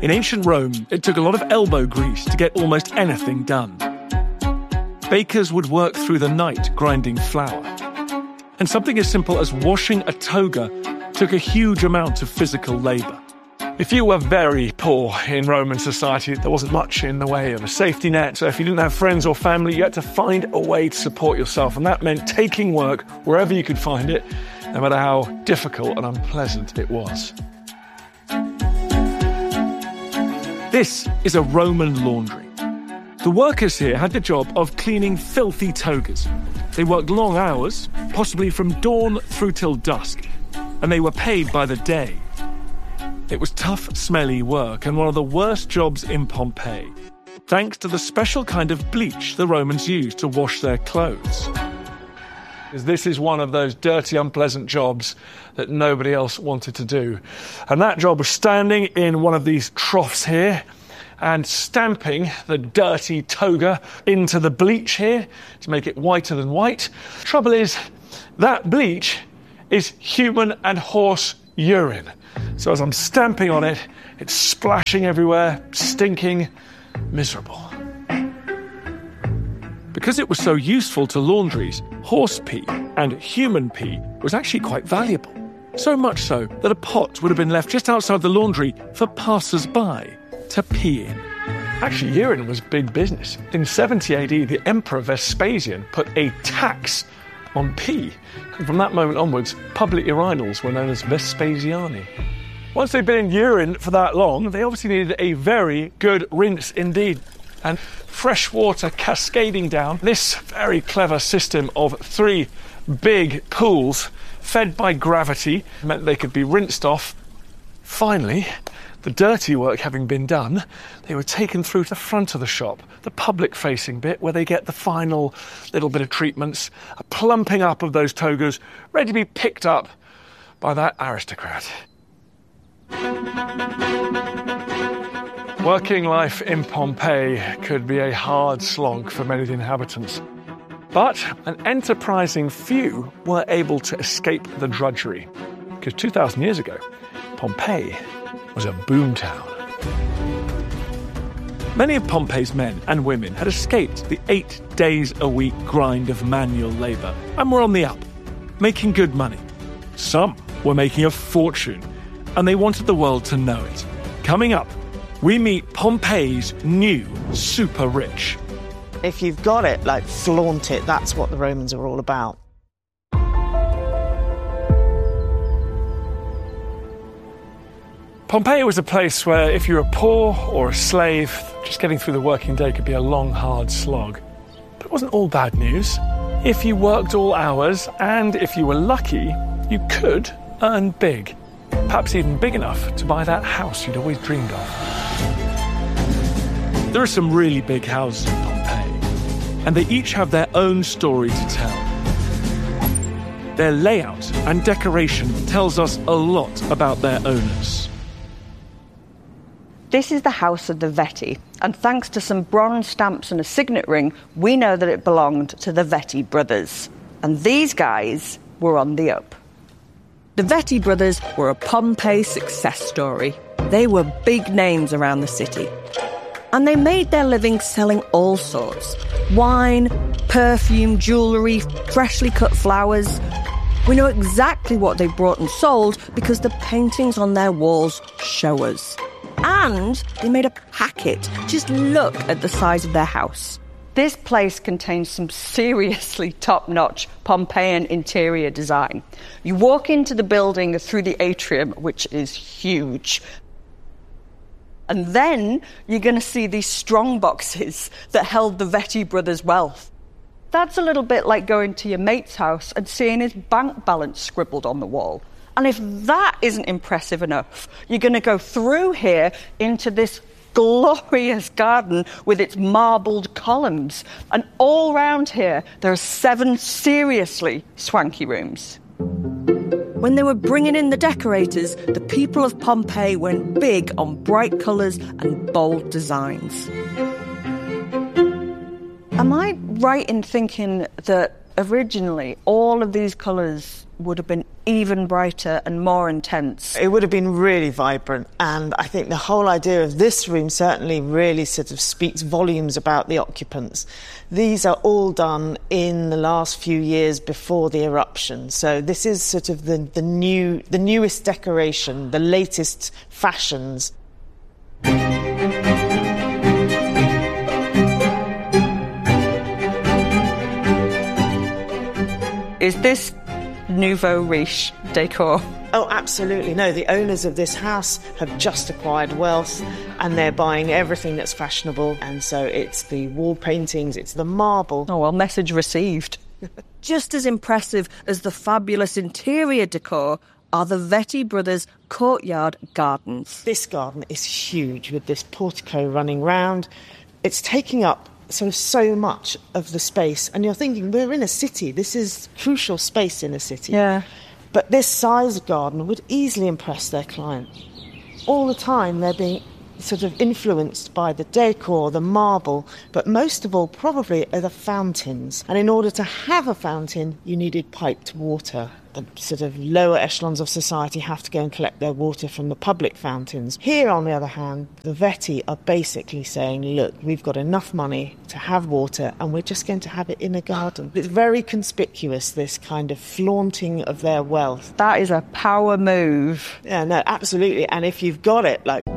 In ancient Rome, it took a lot of elbow grease to get almost anything done. Bakers would work through the night grinding flour. And something as simple as washing a toga took a huge amount of physical labour. If you were very poor in Roman society, there wasn't much in the way of a safety net, so if you didn't have friends or family, you had to find a way to support yourself, and that meant taking work wherever you could find it, no matter how difficult and unpleasant it was. This is a Roman laundry. The workers here had the job of cleaning filthy togas. They worked long hours, possibly from dawn through till dusk, and they were paid by the day. It was tough, smelly work and one of the worst jobs in Pompeii, thanks to the special kind of bleach the Romans used to wash their clothes. This is one of those dirty, unpleasant jobs that nobody else wanted to do. And that job was standing in one of these troughs here and stamping the dirty toga into the bleach here to make it whiter than white. Trouble is, that bleach is human and horse urine. So as I'm stamping on it, it's splashing everywhere, stinking, miserable. Because it was so useful to laundries, horse pee and human pee was actually quite valuable. So much so that a pot would have been left just outside the laundry for passers-by to pee in. Actually, urine was big business. In 70 AD, the Emperor Vespasian put a tax on pee. And from that moment onwards, public urinals were known as Vespasiani. Once they'd been in urine for that long, they obviously needed a very good rinse indeed. And fresh water cascading down, this very clever system of 3 big pools fed by gravity meant they could be rinsed off. Finally, the dirty work having been done, they were taken through to the front of the shop, the public-facing bit where they get the final little bit of treatments, a plumping up of those togas, ready to be picked up by that aristocrat. Working life in Pompeii could be a hard slog for many of the inhabitants. But an enterprising few were able to escape the drudgery. Because 2,000 years ago, Pompeii was a boomtown. Many of Pompeii's men and women had escaped the 8 days a week grind of manual labour and were on the up, making good money. Some were making a fortune, and they wanted the world to know it. Coming up, we meet Pompeii's new super rich. If you've got it, flaunt it. That's what the Romans are all about. Pompeii was a place where if you were poor or a slave, just getting through the working day could be a long, hard slog. But it wasn't all bad news. If you worked all hours, and if you were lucky, you could earn big. Perhaps even big enough to buy that house you'd always dreamed of. There are some really big houses in Pompeii, and they each have their own story to tell. Their layout and decoration tells us a lot about their owners. This is the house of the Vetti, and thanks to some bronze stamps and a signet ring, we know that it belonged to the Vetti brothers. And these guys were on the up. The Vetti brothers were a Pompeii success story. They were big names around the city. And they made their living selling all sorts. Wine, perfume, jewellery, freshly cut flowers. We know exactly what they brought and sold because the paintings on their walls show us. And they made a packet. Just look at the size of their house. This place contains some seriously top-notch Pompeian interior design. You walk into the building through the atrium, which is huge. And then you're going to see these strong boxes that held the Vetti brothers' wealth. That's a little bit like going to your mate's house and seeing his bank balance scribbled on the wall. And if that isn't impressive enough, you're going to go through here into this glorious garden with its marbled columns. And all round here, there are 7 seriously swanky rooms. When they were bringing in the decorators, the people of Pompeii went big on bright colours and bold designs. Am I right in thinking that originally all of these colours would have been even brighter and more intense. It would have been really vibrant, and I think the whole idea of this room certainly really sort of speaks volumes about the occupants. These are all done in the last few years before the eruption, so this is sort of the newest decoration, the latest fashions. Is this nouveau riche decor? Oh, absolutely. No, the owners of this house have just acquired wealth and they're buying everything that's fashionable. And so it's the wall paintings, it's the marble. Oh, well, message received. Just as impressive as the fabulous interior decor are the Vetti brothers' courtyard gardens. This garden is huge with this portico running round. It's taking up sort of so much of the space, and you're thinking, we're in a city, this is crucial space in a city. Yeah. But this size of garden would easily impress their client. All the time they're being sort of influenced by the decor, the marble, but most of all probably are the fountains. And in order to have a fountain, you needed piped water. The sort of lower echelons of society have to go and collect their water from the public fountains. Here, on the other hand, the Vetti are basically saying, look, we've got enough money to have water and we're just going to have it in a garden. It's very conspicuous, this kind of flaunting of their wealth. That is a power move. Yeah, no, absolutely. And if you've got it, like